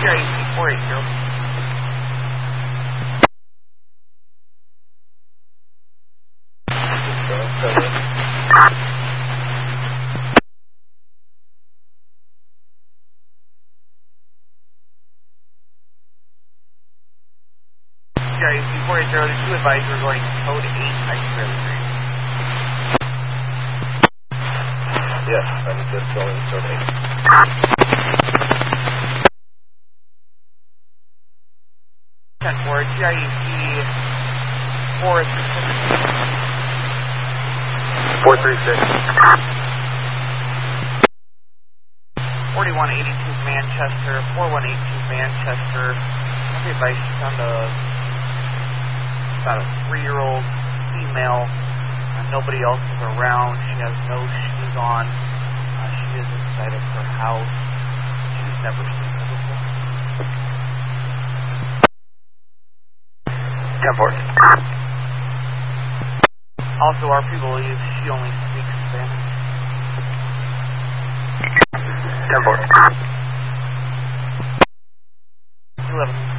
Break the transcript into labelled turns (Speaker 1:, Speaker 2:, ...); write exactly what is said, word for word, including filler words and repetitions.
Speaker 1: A C four eight zero. A C four eight zero, the two advisor going code eight, I can barely hear you.
Speaker 2: Yes, I'm just going code eight.
Speaker 1: ten four, G I E C four three six.
Speaker 2: four three six.
Speaker 1: forty-one eighty-two Manchester, forty-one eighty-two Manchester. Okay, advice, she found a about a three-year-old female. Uh, nobody else is around. She has no shoes on. Uh, she is inside of her house. She's never seen her before.
Speaker 2: ten four.
Speaker 1: Also, our people believe she only speaks Spanish.
Speaker 2: ten four.
Speaker 1: eleven.